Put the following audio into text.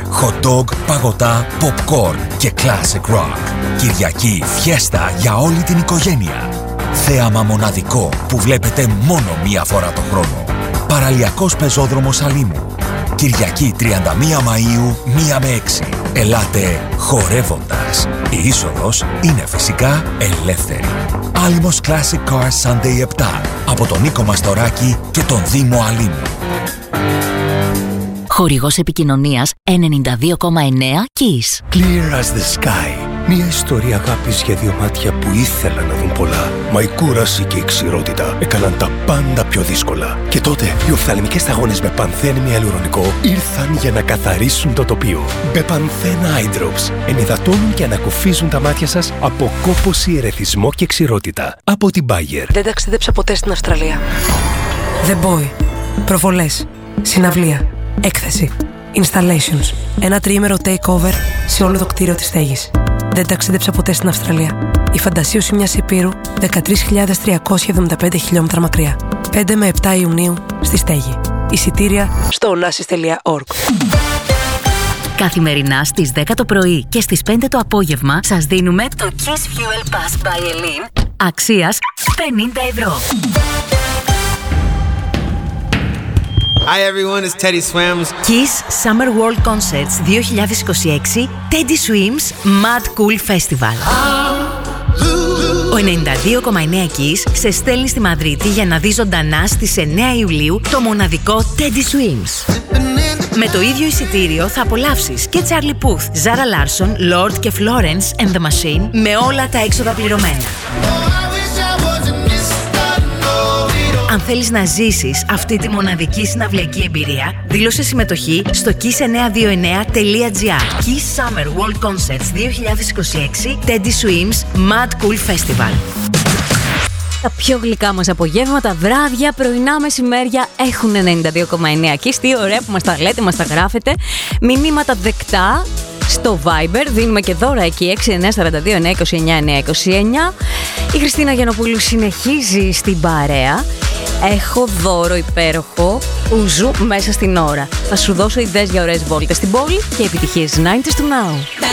hot dog, παγωτά, popcorn και classic rock. Κυριακή φιέστα για όλη την οικογένεια. Θέαμα μοναδικό που βλέπετε μόνο μία φορά το χρόνο. Παραλιακός πεζόδρομος Αλήμου. Κυριακή 31 Μαΐου, 1 με 6. Ελάτε χορεύοντας. Η είσοδος είναι φυσικά ελεύθερη. Άλυμος Classic Cars Sunday 7 από τον Νίκο Μαστοράκη και τον Δήμο Αλήμου. Χορηγός επικοινωνίας 92,9 Kiss. Clear as the sky. Μια ιστορία αγάπης για δύο μάτια που ήθελαν να δουν πολλά. Μα η κούραση και η ξηρότητα έκαναν τα πάντα πιο δύσκολα. Και τότε οι οφθαλμικές σταγόνες με πανθένη αλουρονικό ήρθαν για να καθαρίσουν το τοπίο. Μπεπανθένα Eye Drops ενυδατώνουν και ανακουφίζουν τα μάτια σας από κόπωση, ερεθισμό και ξηρότητα. Από την Bayer. Δεν ταξίδεψα ποτέ στην Αυστραλία. The Boy. Προβολές. Συναυλία. Έκθεση. Installations. Ένα τριήμερο takeover σε όλο το κτίριο της στέγης. Δεν ταξίδεψα ποτέ στην Αυστραλία. Η φαντασίωση μιας υπήρου 13.375 χιλιόμετρα μακριά. 5 με 7 Ιουνίου στη στέγη. Εισιτήρια στο onassis.org. Καθημερινά στις 10 το πρωί και στις 5 το απόγευμα σας δίνουμε το Kiss Fuel Pass by Elin αξίας 50 ευρώ. Hi everyone, it's Teddy Swims. Kiss Summer World Concerts 2026 Teddy Swims Mad Cool Festival. Ο 92,9 Kiss σε στέλνει στη Μαδρίτη για να δει ζωντανά στις 9 Ιουλίου το μοναδικό Teddy Swims. Με το ίδιο εισιτήριο θα απολαύσεις και Charlie Puth, Zara Larsson, Lord και Florence and the Machine με όλα τα έξοδα πληρωμένα. Αν θέλεις να ζήσεις αυτή τη μοναδική συναυλιακή εμπειρία, δήλωσε συμμετοχή στο kiss929.gr. Kiss Summer World Concerts 2026 Teddy Swims Mad Cool Festival. Τα πιο γλυκά μας απογεύματα, βράδια, πρωινά, μεσημέρια έχουν 92,9 Kiss. Τι ωραία που μας τα λέτε, μας τα γράφετε. Μηνύματα δεκτά στο Viber, δίνουμε και δώρα εκεί 6942-929-929. Η Χριστίνα Γιαννοπούλου συνεχίζει στην παρέα. Έχω δώρο υπέροχο ουζού μέσα στην ώρα. Θα σου δώσω ιδέες για ωραίες βόλτες στην πόλη και επιτυχίες 90's to now.